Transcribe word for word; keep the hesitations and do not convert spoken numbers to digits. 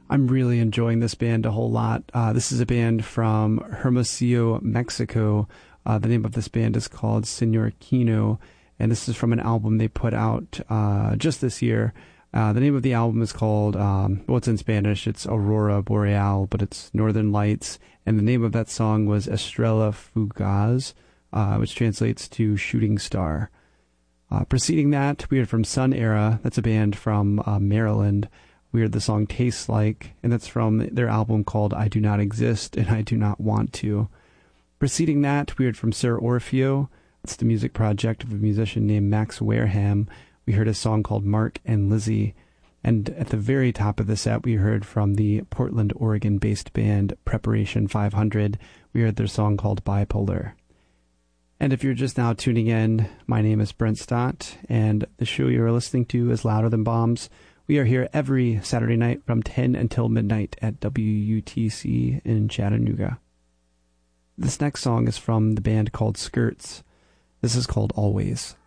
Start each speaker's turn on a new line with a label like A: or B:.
A: I'm really enjoying this band a whole lot. Uh, this is a band from Hermosillo, Mexico. Uh, the name of this band is called Senor Kino, and this is from an album they put out uh, just this year. Uh, the name of the album is called, um, well, it's in Spanish, it's Aurora Boreal, but it's Northern Lights, and the name of that song was Estrella Fugaz, uh, which translates to Shooting Star. Uh, preceding that, we heard from Sun Era. That's a band from uh, Maryland. We heard the song Tastes Like, and that's from their album called I Do Not Exist and I Do Not Want To. Preceding that, we heard from Sir Orfeo. It's the music project of a musician named Max Wareham. We heard a song called Mark and Lizzie. And at the very top of the set, we heard from the Portland, Oregon-based band Preparation five hundred. We heard their song called Bipolar. And if you're just now tuning in, my name is Brent Stott, and the show you're listening to is Louder Than Bombs. We are here every Saturday night from ten until midnight at W U T C in Chattanooga. This next song is from the band called Skirts. This is called Always.